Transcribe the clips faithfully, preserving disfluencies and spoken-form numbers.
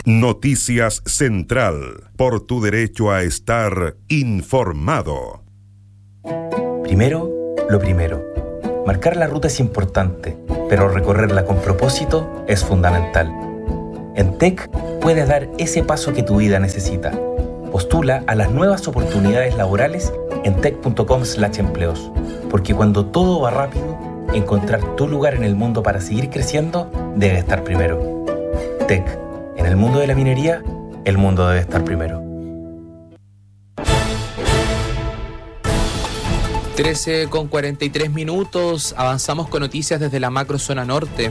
Noticias Central, por tu derecho a estar informado. Primero, lo primero. Marcar la ruta es importante, pero recorrerla con propósito es fundamental. En T E C puedes dar ese paso que tu vida necesita. Postula a las nuevas oportunidades laborales en tec punto com slash empleos, porque cuando todo va rápido, encontrar tu lugar en el mundo para seguir creciendo debe estar primero. T E C. En el mundo de la minería, el mundo debe estar primero. trece con cuarenta y tres minutos, avanzamos con noticias desde la macrozona norte.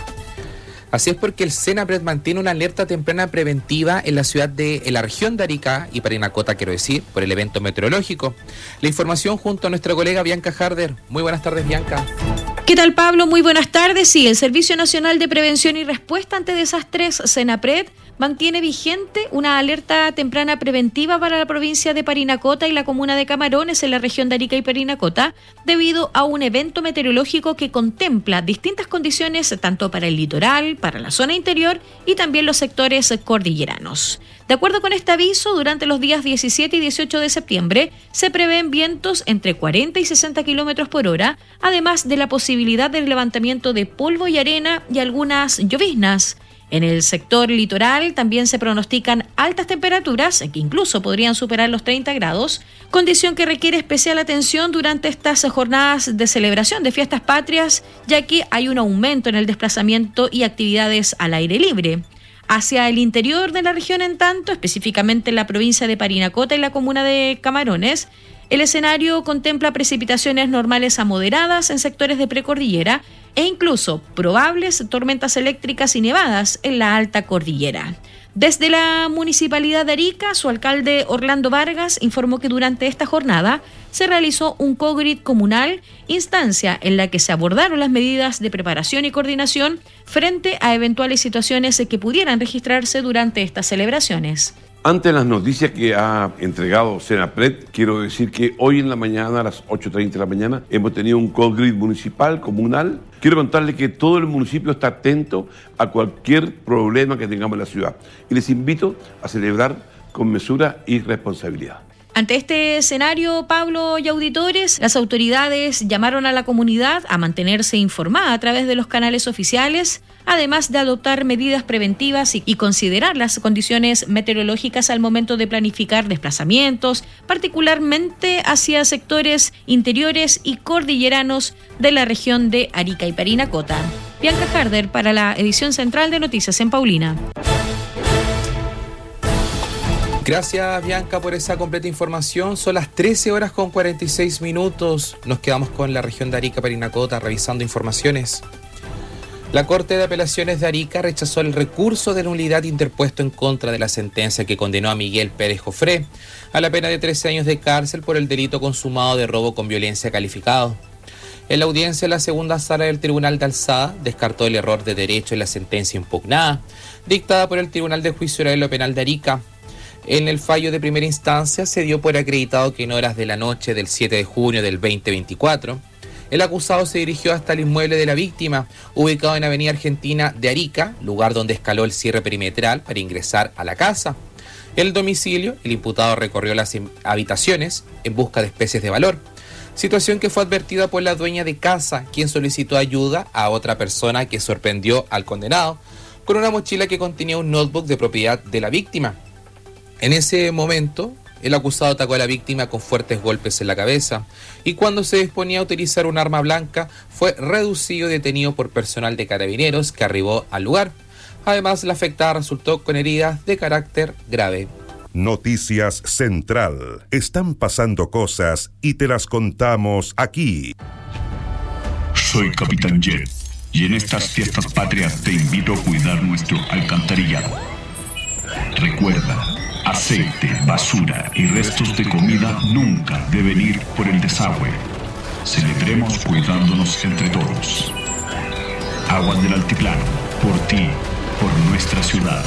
Así es, porque el Senapred mantiene una alerta temprana preventiva en la ciudad de en la región de Arica y Parinacota, quiero decir, por el evento meteorológico. La información junto a nuestra colega Bianca Harder. Muy buenas tardes, Bianca. ¿Qué tal, Pablo? Muy buenas tardes. Sí, el Servicio Nacional de Prevención y Respuesta ante Desastres, Senapred, mantiene vigente una alerta temprana preventiva para la provincia de Parinacota y la comuna de Camarones en la región de Arica y Parinacota, debido a un evento meteorológico que contempla distintas condiciones tanto para el litoral, para la zona interior y también los sectores cordilleranos. De acuerdo con este aviso, durante los días diecisiete y dieciocho de septiembre se prevén vientos entre cuarenta y sesenta kilómetros por hora, además de la posibilidad del levantamiento de polvo y arena y algunas lloviznas. En el sector litoral también se pronostican altas temperaturas, que incluso podrían superar los treinta grados, condición que requiere especial atención durante estas jornadas de celebración de fiestas patrias, ya que hay un aumento en el desplazamiento y actividades al aire libre. Hacia el interior de la región, en tanto, específicamente en la provincia de Parinacota y la comuna de Camarones, el escenario contempla precipitaciones normales a moderadas en sectores de precordillera e incluso probables tormentas eléctricas y nevadas en la alta cordillera. Desde la Municipalidad de Arica, su alcalde Orlando Vargas informó que durante esta jornada se realizó un co-grid comunal, instancia en la que se abordaron las medidas de preparación y coordinación frente a eventuales situaciones que pudieran registrarse durante estas celebraciones. Ante las noticias que ha entregado Senapred, quiero decir que hoy en la mañana, a las ocho treinta de la mañana, hemos tenido un co-grid municipal, comunal. Quiero contarles que todo el municipio está atento a cualquier problema que tengamos en la ciudad. Y les invito a celebrar con mesura y responsabilidad. Ante este escenario, Pablo y auditores, las autoridades llamaron a la comunidad a mantenerse informada a través de los canales oficiales, además de adoptar medidas preventivas y considerar las condiciones meteorológicas al momento de planificar desplazamientos, particularmente hacia sectores interiores y cordilleranos de la región de Arica y Parinacota. Bianca Harder para la edición central de Noticias en Paulina. Gracias, Bianca, por esa completa información. Son las trece horas con cuarenta y seis minutos. Nos quedamos con la región de Arica, Parinacota, revisando informaciones. La Corte de Apelaciones de Arica rechazó el recurso de nulidad interpuesto en contra de la sentencia que condenó a Miguel Pérez Jofré a la pena de trece años de cárcel por el delito consumado de robo con violencia calificado. En la audiencia, la segunda sala del Tribunal de Alzada descartó el error de derecho en la sentencia impugnada, dictada por el Tribunal de Juicio Oral y lo Penal de Arica. En el fallo de primera instancia se dio por acreditado que en horas de la noche del siete de junio del veinte veinticuatro, el acusado se dirigió hasta el inmueble de la víctima, ubicado en Avenida Argentina de Arica, lugar donde escaló el cierre perimetral para ingresar a la casa. En el domicilio, el imputado recorrió las habitaciones en busca de especies de valor, situación que fue advertida por la dueña de casa, quien solicitó ayuda a otra persona que sorprendió al condenado con una mochila que contenía un notebook de propiedad de la víctima. En ese momento, el acusado atacó a la víctima con fuertes golpes en la cabeza y cuando se disponía a utilizar un arma blanca, fue reducido y detenido por personal de carabineros que arribó al lugar. Además, la afectada resultó con heridas de carácter grave. Noticias Central. Están pasando cosas y te las contamos aquí. Soy Capitán Jet y en estas fiestas patrias te invito a cuidar nuestro alcantarillado. Recuerda, aceite, basura y restos de comida nunca deben ir por el desagüe. Celebremos cuidándonos entre todos. Aguas del Altiplano, por ti, por nuestra ciudad.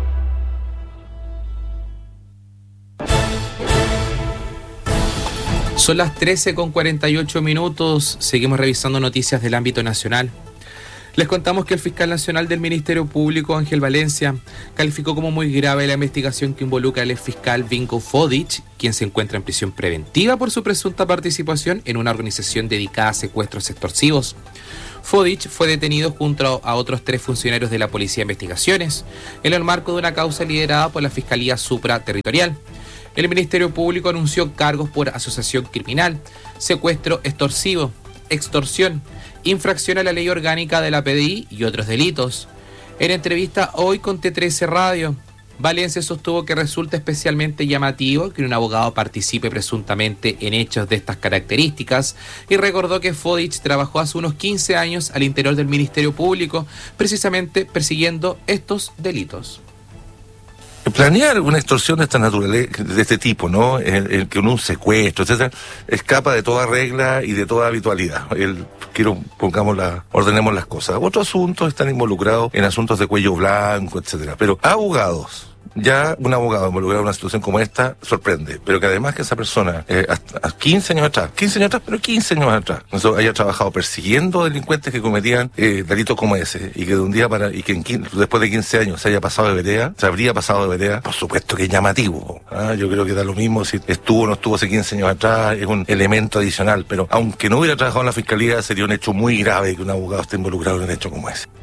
Son las trece con cuarenta y ocho minutos. Seguimos revisando noticias del ámbito nacional. Les contamos que el fiscal nacional del Ministerio Público, Ángel Valencia, calificó como muy grave la investigación que involucra al exfiscal Vinko Fodic, quien se encuentra en prisión preventiva por su presunta participación en una organización dedicada a secuestros extorsivos. Fodic fue detenido junto a otros tres funcionarios de la Policía de Investigaciones, en el marco de una causa liderada por la Fiscalía Supraterritorial. El Ministerio Público anunció cargos por asociación criminal, secuestro extorsivo, extorsión, infracción a la ley orgánica de la P D I y otros delitos. En entrevista hoy con T trece Radio, Valencia sostuvo que resulta especialmente llamativo que un abogado participe presuntamente en hechos de estas características y recordó que Fodic trabajó hace unos quince años al interior del Ministerio Público, precisamente persiguiendo estos delitos. Planear una extorsión de esta naturaleza, de este tipo, ¿no? El, el que un secuestro, etcétera, escapa de toda regla y de toda habitualidad. El, quiero, pongamos la, ordenemos las cosas. Otros asuntos están involucrados en asuntos de cuello blanco, etcétera. Pero abogados, ya un abogado involucrado en una situación como esta sorprende, pero que además que esa persona, eh, hasta quince años atrás, quince años atrás, pero quince años atrás, eso haya trabajado persiguiendo delincuentes que cometían eh, delitos como ese, y que de un día para, y que en quince, después de quince años se haya pasado de vereda, se habría pasado de vereda, por supuesto que es llamativo. ¿Ah? Yo creo que da lo mismo si estuvo o no estuvo hace quince años atrás, es un elemento adicional, pero aunque no hubiera trabajado en la fiscalía, sería un hecho muy grave que un abogado esté involucrado en un hecho como ese.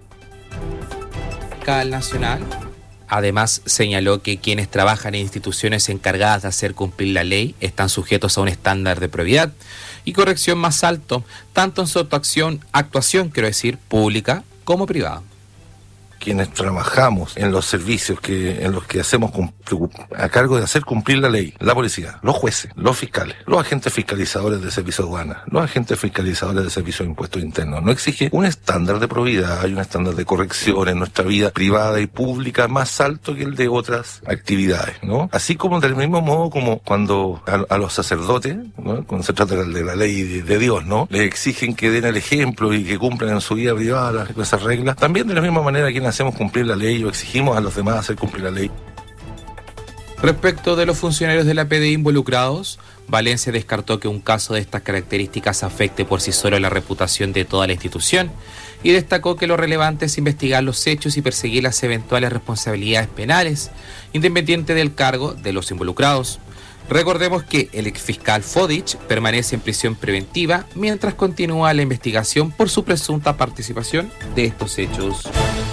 Fiscal Nacional además señaló que quienes trabajan en instituciones encargadas de hacer cumplir la ley están sujetos a un estándar de probidad y corrección más alto, tanto en su actuación, actuación quiero decir, pública como privada. Quienes trabajamos en los servicios que en los que hacemos a cargo de hacer cumplir la ley, la policía, los jueces, los fiscales, los agentes fiscalizadores de servicio de aduana, los agentes fiscalizadores de servicio de impuestos internos, no exige un estándar de probidad y un estándar de corrección en nuestra vida privada y pública más alto que el de otras actividades, ¿no? Así como del mismo modo como cuando a, a los sacerdotes, ¿no? Cuando se trata de la ley de, de Dios, ¿no? Les exigen que den el ejemplo y que cumplan en su vida privada las, esas reglas. También de la misma manera quienes hacemos cumplir la ley o exigimos a los demás hacer cumplir la ley. Respecto de los funcionarios de la P D I involucrados, Valencia descartó que un caso de estas características afecte por sí solo la reputación de toda la institución y destacó que lo relevante es investigar los hechos y perseguir las eventuales responsabilidades penales, independiente del cargo de los involucrados. Recordemos que el exfiscal Fodic permanece en prisión preventiva mientras continúa la investigación por su presunta participación de estos hechos.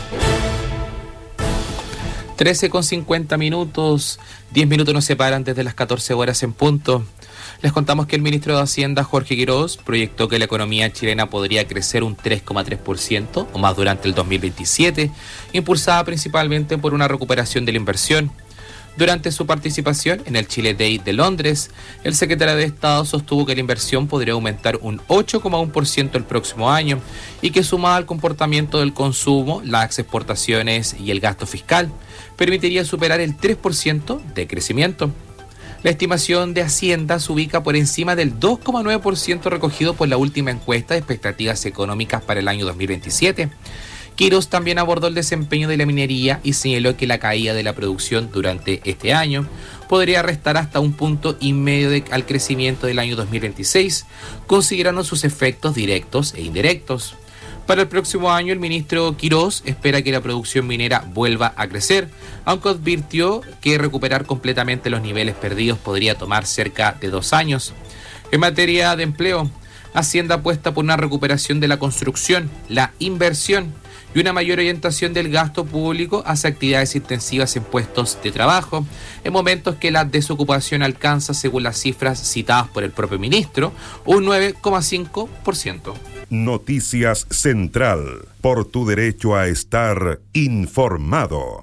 trece con cincuenta minutos, diez minutos nos separan desde las catorce horas en punto. Les contamos que el ministro de Hacienda, Jorge Quiroz, proyectó que la economía chilena podría crecer un tres coma tres por ciento o más durante el dos mil veintisiete, impulsada principalmente por una recuperación de la inversión. Durante su participación en el Chile Day de Londres, el secretario de Estado sostuvo que la inversión podría aumentar un ocho coma uno por ciento el próximo año y que, sumada al comportamiento del consumo, las exportaciones y el gasto fiscal, permitiría superar el tres por ciento de crecimiento. La estimación de Hacienda se ubica por encima del dos coma nueve por ciento recogido por la última encuesta de expectativas económicas para el año dos mil veintisiete. Quiroz también abordó el desempeño de la minería y señaló que la caída de la producción durante este año podría restar hasta un punto y medio de, al crecimiento del año dos mil veintiséis, considerando sus efectos directos e indirectos. Para el próximo año, el ministro Quiroz espera que la producción minera vuelva a crecer, aunque advirtió que recuperar completamente los niveles perdidos podría tomar cerca de dos años. En materia de empleo, Hacienda apuesta por una recuperación de la construcción, la inversión y una mayor orientación del gasto público hacia actividades intensivas en puestos de trabajo, en momentos que la desocupación alcanza, según las cifras citadas por el propio ministro, un nueve coma cinco por ciento. Noticias Central, por tu derecho a estar informado.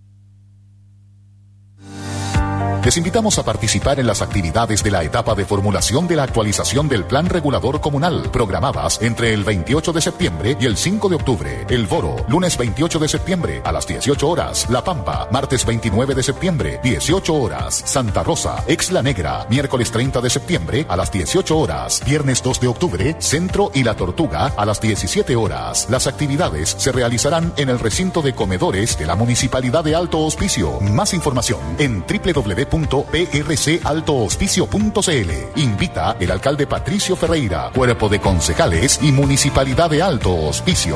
Les invitamos a participar en las actividades de la etapa de formulación de la actualización del Plan Regulador Comunal, programadas entre el veintiocho de septiembre y el cinco de octubre. El Boro, lunes veintiocho de septiembre a las dieciocho horas. La Pampa, martes veintinueve de septiembre, dieciocho horas. Santa Rosa, Exla Negra, miércoles treinta de septiembre a las dieciocho horas. Viernes dos de octubre, Centro y La Tortuga a las diecisiete horas. Las actividades se realizarán en el recinto de comedores de la Municipalidad de Alto Hospicio. Más información en doble u doble u doble u punto p r c alto hospicio punto c l. Invita el alcalde Patricio Ferreira, Cuerpo de Concejales y Municipalidad de Alto Hospicio.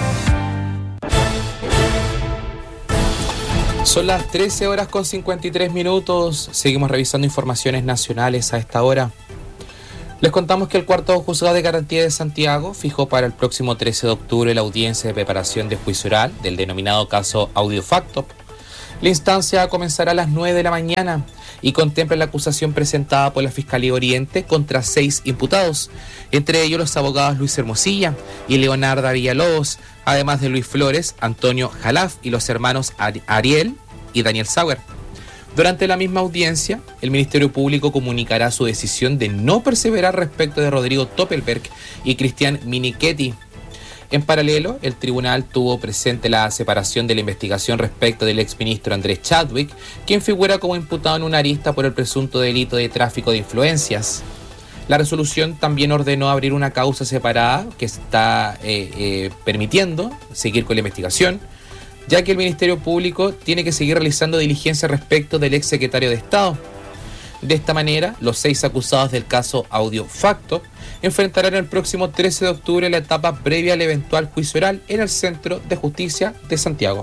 Son las trece horas con cincuenta y tres minutos. Seguimos revisando informaciones nacionales a esta hora. Les contamos que el cuarto juzgado de garantía de Santiago fijó para el próximo trece de octubre la audiencia de preparación de juicio oral del denominado caso Audiofacto. La instancia comenzará a las nueve de la mañana y contempla la acusación presentada por la Fiscalía Oriente contra seis imputados, entre ellos los abogados Luis Hermosilla y Leonardo Villalobos, además de Luis Flores, Antonio Jalaf y los hermanos Ariel y Daniel Sauer. Durante la misma audiencia, el Ministerio Público comunicará su decisión de no perseverar respecto de Rodrigo Toppelberg y Cristian Minichetti. En paralelo, el tribunal tuvo presente la separación de la investigación respecto del exministro Andrés Chadwick, quien figura como imputado en una arista por el presunto delito de tráfico de influencias. La resolución también ordenó abrir una causa separada que está eh, eh, permitiendo seguir con la investigación, ya que el Ministerio Público tiene que seguir realizando diligencia respecto del exsecretario de Estado. De esta manera, los seis acusados del caso Audiofacto enfrentarán el próximo trece de octubre la etapa previa al eventual juicio oral en el Centro de Justicia de Santiago.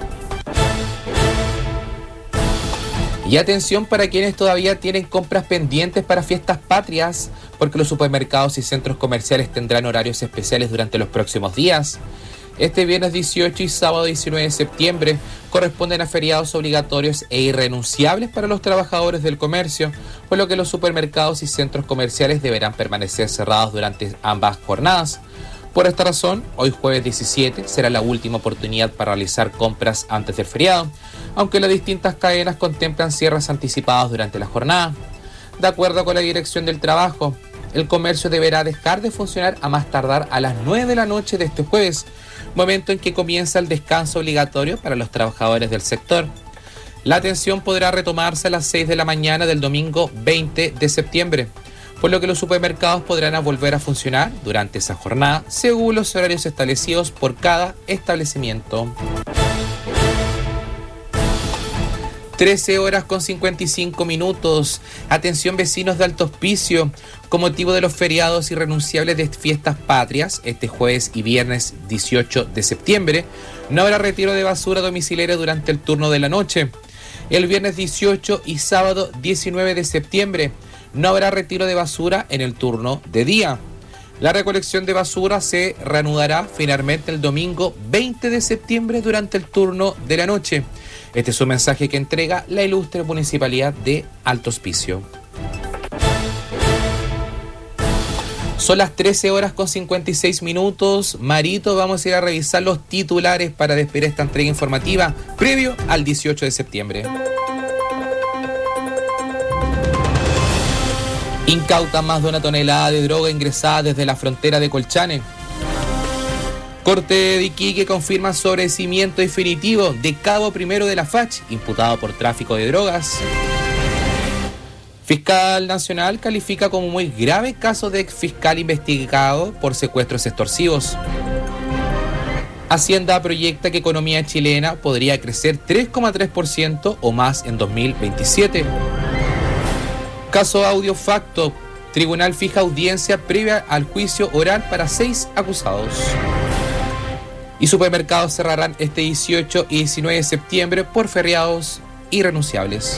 Y atención para quienes todavía tienen compras pendientes para fiestas patrias, porque los supermercados y centros comerciales tendrán horarios especiales durante los próximos días. Este viernes dieciocho y sábado diecinueve de septiembre corresponden a feriados obligatorios e irrenunciables para los trabajadores del comercio, por lo que los supermercados y centros comerciales deberán permanecer cerrados durante ambas jornadas. Por esta razón, hoy jueves diecisiete será la última oportunidad para realizar compras antes del feriado, aunque las distintas cadenas contemplan cierres anticipados durante la jornada. De acuerdo con la Dirección del Trabajo, el comercio deberá dejar de funcionar a más tardar a las nueve de la noche de este jueves, momento en que comienza el descanso obligatorio para los trabajadores del sector. La atención podrá retomarse a las seis de la mañana del domingo veinte de septiembre, por lo que los supermercados podrán volver a funcionar durante esa jornada según los horarios establecidos por cada establecimiento. trece horas con cincuenta y cinco minutos. Atención vecinos de Alto Hospicio. Con motivo de los feriados irrenunciables de fiestas patrias, este jueves y viernes dieciocho de septiembre, no habrá retiro de basura domiciliaria durante el turno de la noche. El viernes dieciocho y sábado diecinueve de septiembre, no habrá retiro de basura en el turno de día. La recolección de basura se reanudará finalmente el domingo veinte de septiembre durante el turno de la noche. Este es un mensaje que entrega la ilustre Municipalidad de Alto Hospicio. Son las trece horas con cincuenta y seis minutos. Marito, vamos a ir a revisar los titulares para despedir esta entrega informativa previo al dieciocho de septiembre. Incauta más de una tonelada de droga ingresada desde la frontera de Colchane. Corte de Iquique confirma sobreseimiento definitivo de cabo primero de la F A C H, imputado por tráfico de drogas. Fiscal Nacional califica como muy grave caso de exfiscal investigado por secuestros extorsivos. Hacienda proyecta que economía chilena podría crecer tres coma tres por ciento o más en dos mil veintisiete. Caso Audiofacto. Tribunal fija audiencia previa al juicio oral para seis acusados. Y supermercados cerrarán este dieciocho y diecinueve de septiembre por feriados irrenunciables.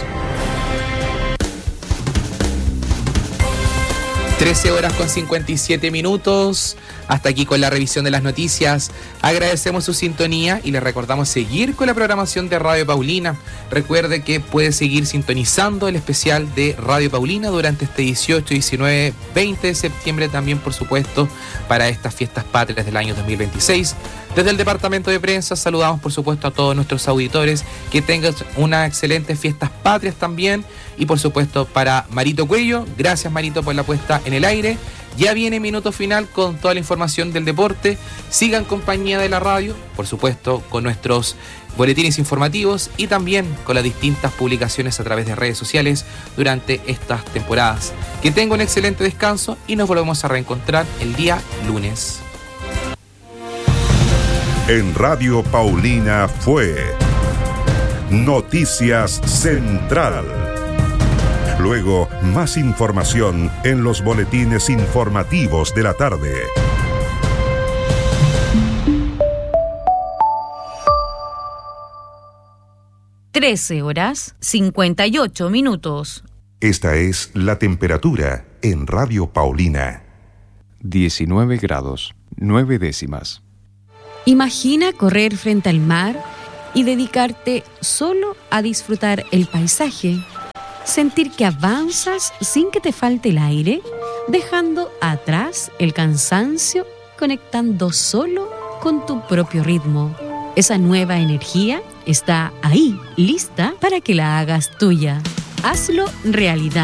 trece horas con cincuenta y siete minutos. Hasta aquí con la revisión de las noticias. Agradecemos su sintonía y les recordamos seguir con la programación de Radio Paulina. Recuerde que puede seguir sintonizando el especial de Radio Paulina durante este dieciocho, diecinueve, veinte de septiembre también, por supuesto, para estas fiestas patrias del año dos mil veintiséis. Desde el departamento de prensa saludamos, por supuesto, a todos nuestros auditores. Que tengan unas excelentes fiestas patrias también. Y, por supuesto, para Marito Cuello, gracias, Marito, por la puesta en el aire. Ya viene Minuto Final con toda la información del deporte. Sigan compañía de la radio, por supuesto, con nuestros boletines informativos y también con las distintas publicaciones a través de redes sociales durante estas temporadas. Que tengan un excelente descanso y nos volvemos a reencontrar el día lunes. En Radio Paulina fue Noticias Central. Luego, más información en los boletines informativos de la tarde. trece horas cincuenta y ocho minutos. Esta es la temperatura en Radio Paulina. diecinueve grados, nueve décimas. Imagina correr frente al mar y dedicarte solo a disfrutar el paisaje. Sentir que avanzas sin que te falte el aire, dejando atrás el cansancio, conectando solo con tu propio ritmo. Esa nueva energía está ahí, lista para que la hagas tuya. Hazlo realidad.